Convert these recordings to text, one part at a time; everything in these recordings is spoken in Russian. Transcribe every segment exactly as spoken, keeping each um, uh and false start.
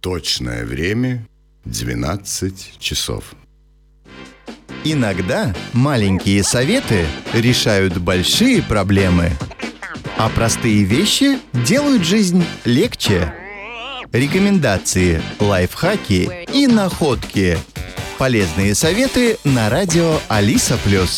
Точное время двенадцать часов. Иногда маленькие советы решают большие проблемы, а простые вещи делают жизнь легче. Рекомендации, лайфхаки и находки. Полезные советы на радио Алиса Плюс.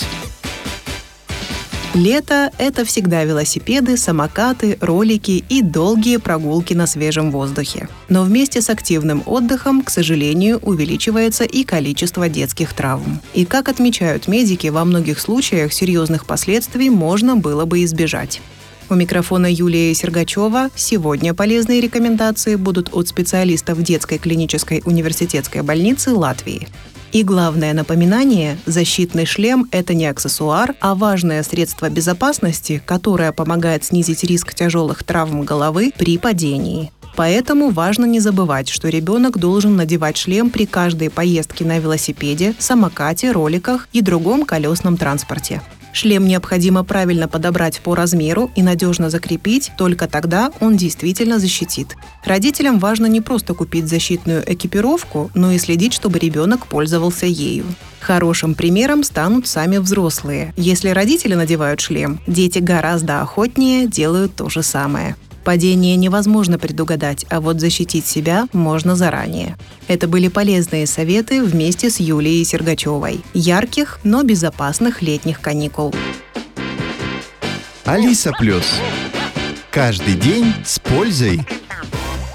Лето – это всегда велосипеды, самокаты, ролики и долгие прогулки на свежем воздухе. Но вместе с активным отдыхом, к сожалению, увеличивается и количество детских травм. И, как отмечают медики, во многих случаях серьезных последствий можно было бы избежать. У микрофона Юлия Сергачева. Сегодня полезные рекомендации будут от специалистов детской клинической университетской больницы Латвии. И главное напоминание – защитный шлем – это не аксессуар, а важное средство безопасности, которое помогает снизить риск тяжелых травм головы при падении. Поэтому важно не забывать, что ребенок должен надевать шлем при каждой поездке на велосипеде, самокате, роликах и другом колесном транспорте. Шлем необходимо правильно подобрать по размеру и надежно закрепить, только тогда он действительно защитит. Родителям важно не просто купить защитную экипировку, но и следить, чтобы ребенок пользовался ею. Хорошим примером станут сами взрослые. Если родители надевают шлем, дети гораздо охотнее делают то же самое. Падение невозможно предугадать, а вот защитить себя можно заранее. Это были полезные советы вместе с Юлией Сергачевой. Ярких, но безопасных летних каникул. Алиса Плюс. Каждый день с пользой.